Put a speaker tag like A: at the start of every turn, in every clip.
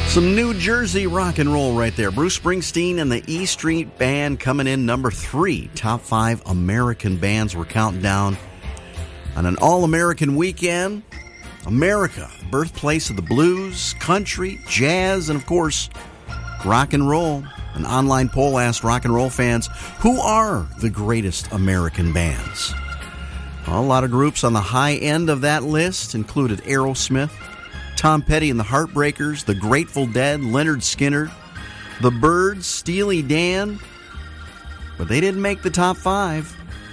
A: Some New Jersey rock and roll right there. Bruce Springsteen and the E Street Band coming in number 3. Top 5 American bands we're counting down on an all-American weekend. America, birthplace of the blues, country, jazz, and of course, rock and roll. An online poll asked rock and roll fans, who are the greatest American bands? Well, a lot of groups on the high end of that list included Aerosmith, Tom Petty and the Heartbreakers, the Grateful Dead, Lynyrd Skynyrd, the Byrds, Steely Dan. But they didn't make the top 5.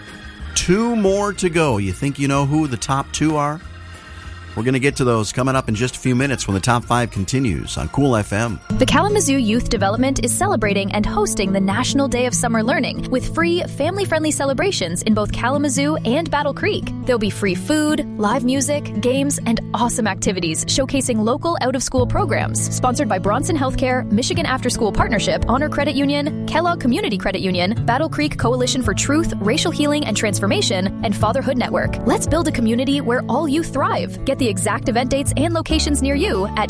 A: 2 more to go. You think you know who the top 2 are? We're going to get to those coming up in just a few minutes when the top 5 continues on Cool FM.
B: The Kalamazoo Youth Development is celebrating and hosting the National Day of Summer Learning with free, family-friendly celebrations in both Kalamazoo and Battle Creek. There'll be free food, live music, games, and awesome activities showcasing local out-of-school programs. Sponsored by Bronson Healthcare, Michigan After School Partnership, Honor Credit Union, Kellogg Community Credit Union, Battle Creek Coalition for Truth, Racial Healing and Transformation, and Fatherhood Network. Let's build a community where all youth thrive. Get the exact event dates and locations near you at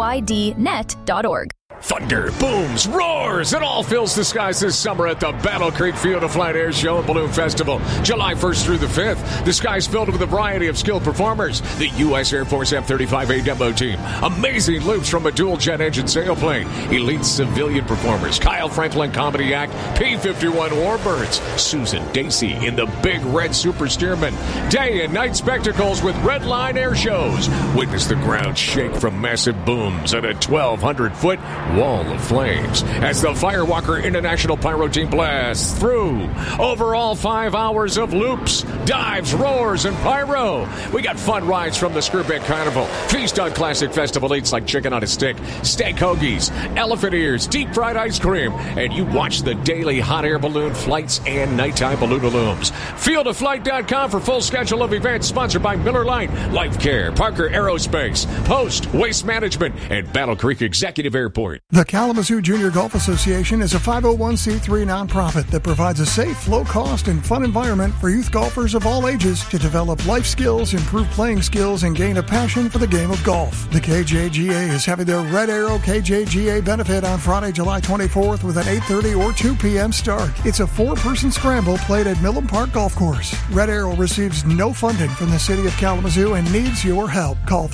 B: kydnet.org.
C: Thunder, booms, roars, it all fills the skies this summer at the Battle Creek Field of Flight Air Show and Balloon Festival, July 1st through the 5th. The sky's filled with a variety of skilled performers. The U.S. Air Force F-35A demo team, amazing loops from a dual-jet engine sailplane, elite civilian performers, Kyle Franklin Comedy Act, P-51 Warbirds, Susan Dacey in the Big Red Super Steerman, day and night spectacles with Red Line air shows. Witness the ground shake from massive booms and a 1,200-foot wall of flames as the Firewalker International Pyro Team blasts through over all 5 hours of loops, dives, roars, and pyro. We got fun rides from the Skirbeck Carnival, feast on classic festival eats like chicken on a stick, steak hoagies, elephant ears, deep fried ice cream, and you watch the daily hot air balloon flights and nighttime balloonalooms. Fieldofflight.com for full schedule of events sponsored by Miller Lite, Life Care, Parker Aerospace, Post, Waste Management, and Battle Creek Executive Airport.
D: The Kalamazoo Junior Golf Association is a 501c3 nonprofit that provides a safe, low-cost, and fun environment for youth golfers of all ages to develop life skills, improve playing skills, and gain a passion for the game of golf. The KJGA is having their Red Arrow KJGA benefit on Friday, July 24th with an 8:30 or 2 p.m. start. It's a 4-person scramble played at Millen Park Golf Course. Red Arrow receives no funding from the city of Kalamazoo and needs your help. Call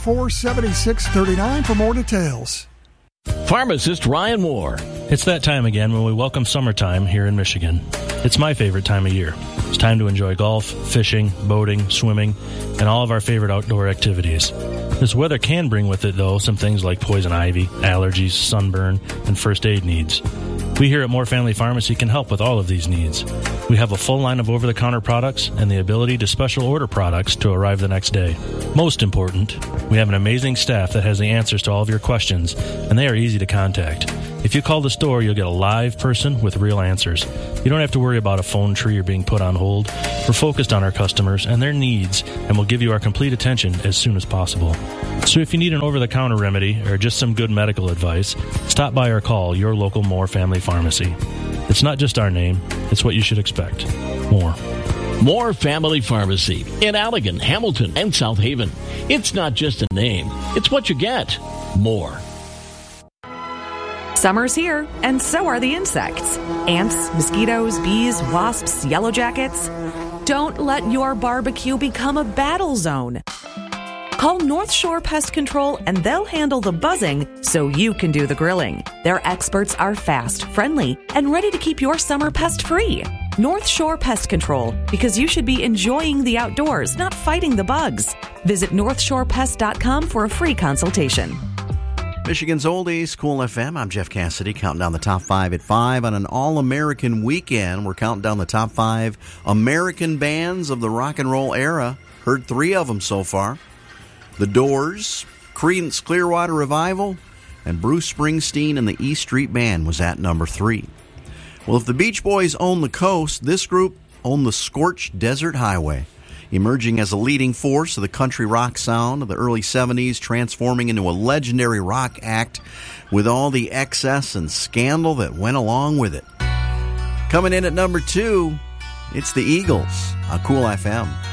D: 344-7639 for more details.
E: Pharmacist Ryan Moore.
F: It's that time again when we welcome summertime here in Michigan. It's my favorite time of year. It's time to enjoy golf, fishing, boating, swimming, and all of our favorite outdoor activities. This weather can bring with it, though, some things like poison ivy, allergies, sunburn, and first aid needs. We here at Moore Family Pharmacy can help with all of these needs. We have a full line of over-the-counter products and the ability to special order products to arrive the next day. Most important, we have an amazing staff that has the answers to all of your questions, and they are easy to contact. If you call the store, you'll get a live person with real answers. You don't have to worry about a phone tree or being put on hold. We're focused on our customers and their needs, and we'll give you our complete attention as soon as possible. So if you need an over-the-counter remedy or just some good medical advice, stop by or call your local Moore Family Pharmacy. It's not just our name, it's what you should expect. Moore.
E: Moore Family Pharmacy in Allegan, Hamilton, and South Haven. It's not just a name, it's what you get. Moore.
G: Summer's here, and so are the insects. Ants, mosquitoes, bees, wasps, yellow jackets. Don't let your barbecue become a battle zone. Call North Shore Pest Control and they'll handle the buzzing so you can do the grilling. Their experts are fast, friendly, and ready to keep your summer pest-free. North Shore Pest Control, because you should be enjoying the outdoors, not fighting the bugs. Visit NorthshorePest.com for a free consultation.
A: Michigan's Oldies, Cool FM. I'm Jeff Cassidy, counting down the top 5 at 5 on an all-American weekend. We're counting down the top 5 American bands of the rock and roll era. Heard 3 of them so far. The Doors, Creedence Clearwater Revival, and Bruce Springsteen and the E Street Band was at number 3. Well, if the Beach Boys own the coast, this group owned the scorched desert highway. Emerging as a leading force of the country rock sound of the early 70s, transforming into a legendary rock act with all the excess and scandal that went along with it. Coming in at number 2, it's the Eagles on Cool FM.